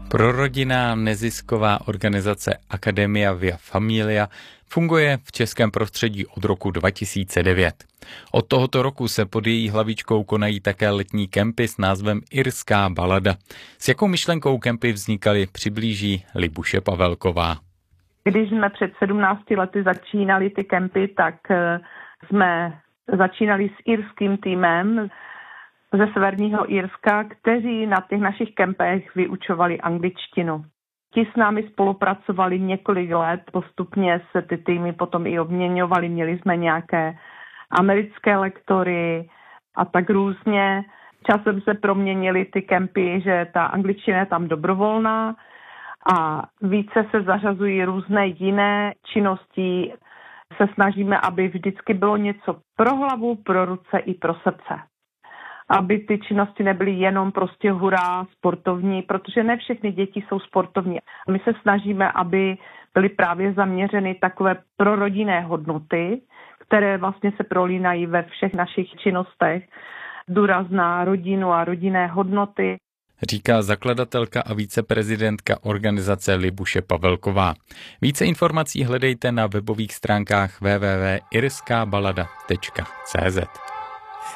Prorodinná nezisková organizace Academia Via Familia funguje v českém prostředí od roku 2009. Od tohoto roku se pod její hlavičkou konají také letní kempy s názvem Irská balada. S jakou myšlenkou kempy vznikaly, přiblíží Libuše Pavelková. Když jsme před 17 lety začínali ty kempy, tak jsme začínali s irským týmem ze severního Irska, kteří na těch našich kempech vyučovali angličtinu. Ti s námi spolupracovali několik let, postupně se ty týmy potom i obměňovali, měli jsme nějaké americké lektory a tak různě. Časem se proměnily ty kempy, že ta angličtina je tam dobrovolná a více se zařazují různé jiné činnosti. Se snažíme, aby vždycky bylo něco pro hlavu, pro ruce i pro srdce. Aby ty činnosti nebyly jenom prostě hurá sportovní, protože ne všechny děti jsou sportovní. My se snažíme, aby byly právě zaměřeny takové prorodinné hodnoty, které vlastně se prolínají ve všech našich činnostech. Důraz na rodinu a rodinné hodnoty. Říká zakladatelka a viceprezidentka organizace Libuše Pavelková. Více informací hledejte na webových stránkách www.irskabalada.cz.